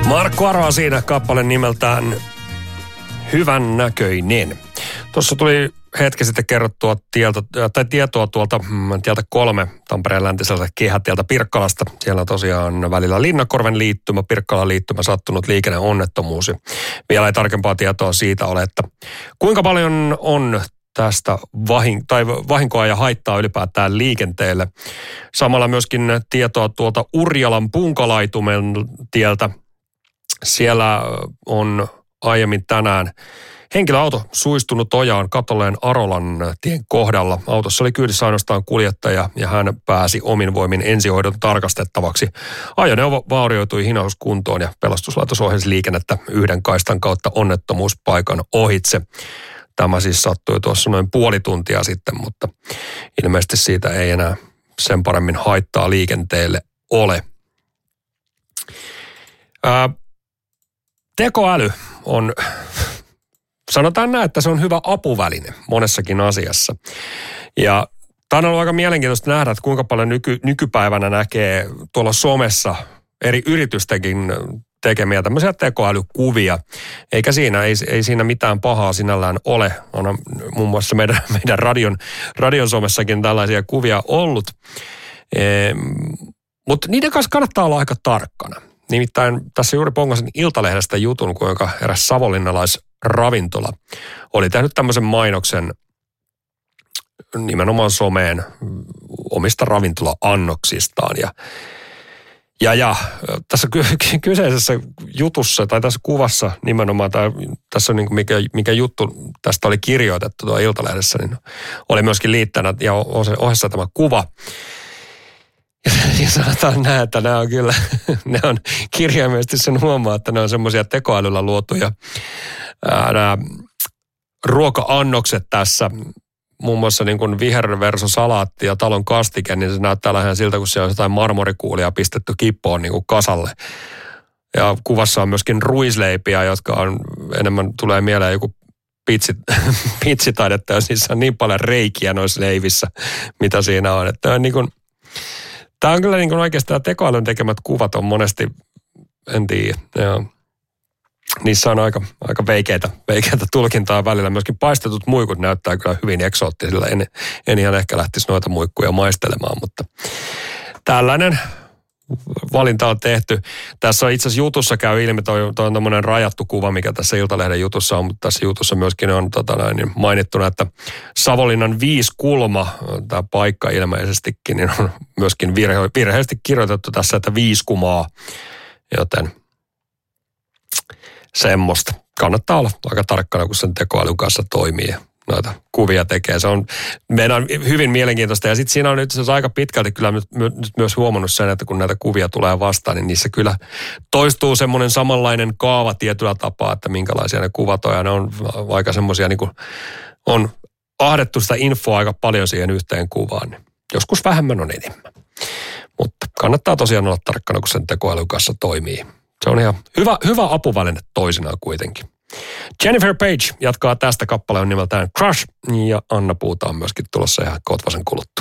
Markku Aroa siinä kappale nimeltään Hyvän näköinen. Tuossa tuli hetki sitten kerrottua tietoa tuolta tieltä 3 Tampereen läntiseltä kehätieltä Pirkkalasta. Siellä on tosiaan välillä Linnankorven liittymä, Pirkkalan liittymä sattunut liikenneonnettomuus. Vielä ei tarkempaa tietoa siitä ole, että kuinka paljon on tästä vahinkoa ja haittaa ylipäätään liikenteelle. Samalla myöskin tietoa tuolta Urjalan Punkalaitumen tieltä. Siellä on aiemmin tänään henkilöauto suistunut ojaan Katoleen Arolan tien kohdalla. Autossa oli kyydissä ainoastaan kuljettaja ja hän pääsi omin voimin ensihoidon tarkastettavaksi. Ajoneuvo vaurioitui hinauskuntoon ja pelastuslaitos ohjasi liikennettä yhden kaistan kautta onnettomuuspaikan ohitse. Tämä siis sattui tuossa noin puoli tuntia sitten, mutta ilmeisesti siitä ei enää sen paremmin haittaa liikenteelle ole. Tekoäly on, sanotaan näin, että se on hyvä apuväline monessakin asiassa. Ja tämä on ollut aika mielenkiintoista nähdä, että kuinka paljon nykypäivänä näkee tuolla somessa eri yritystenkin tekemiä tämmöisiä tekoälykuvia. Eikä siinä, ei siinä mitään pahaa sinällään ole. On muun muassa meidän radion somessakin tällaisia kuvia ollut. Mutta niiden kanssa kannattaa olla aika tarkkana. Nimittäin tässä juuri pongasin Iltalehdestä jutun, kuinka eräs savonlinnalaisravintola oli tehnyt tämmöisen mainoksen nimenomaan someen omista ravintola-annoksistaan. Ja tässä kyseisessä jutussa tai tässä kuvassa nimenomaan, tai tässä on niin kuin mikä juttu tästä oli kirjoitettu tuolla Iltalehdessä, niin oli myöskin liittänä ja ohessa tämä kuva. Ja sanotaan näin, että nämä on kyllä, ne on kirjaimellisesti sen huomaa, että ne on semmoisia tekoälyllä luotuja nämä ruoka-annokset tässä. Muun muassa niin kuin viherversosalaatti ja talon kastike, niin se näyttää lähinnä siltä, kun siellä on jotain marmorikuulia pistetty kippoon niin kuin kasalle. Ja kuvassa on myöskin ruisleipiä, jotka on enemmän tulee mieleen joku pitsitaidetta, ja siis on niin paljon reikiä noissa leivissä, mitä siinä on. Että on niin kuin, tämä on kyllä niin kuin oikeastaan tämä tekoälyn tekemät kuvat on monesti, en tiedä, niissä on aika veikeitä tulkintaa välillä. Myöskin paistetut muikut näyttää kyllä hyvin eksoottisilla. En ihan ehkä lähtisi noita muikkuja maistelemaan, mutta tällainen valinta on tehty. Tässä on itse asiassa jutussa käy ilmi, toi on tommoinen rajattu kuva, mikä tässä Iltalehden jutussa on, mutta tässä jutussa myöskin on mainittuna, että Savonlinnan Viiskulma, tämä paikka ilmeisestikin, niin on myöskin virheellisesti kirjoitettu tässä, että Viiskumaa, joten semmoista. Kannattaa olla aika tarkkana, kun sen tekoälyn kanssa toimii ja noita kuvia tekee. Se on meidän hyvin mielenkiintoista. Ja sitten siinä on nyt se aika pitkälti kyllä nyt myös huomannut sen, että kun näitä kuvia tulee vastaan, niin niissä kyllä toistuu semmoinen samanlainen kaava tietyllä tapaa, että minkälaisia ne kuvat on. Ja ne on aika semmoisia, niin kuin on ahdettu sitä infoa aika paljon siihen yhteen kuvaan. Niin joskus vähemmän on enemmän. Mutta kannattaa tosiaan olla tarkkana, kun sen tekoälyn kanssa toimii. Se on ihan hyvä apuväline toisinaan kuitenkin. Jennifer Page jatkaa tästä, kappale on nimeltään Crush, ja Anna Puuta on myöskin tulossa ihan kotvasen kuluttua.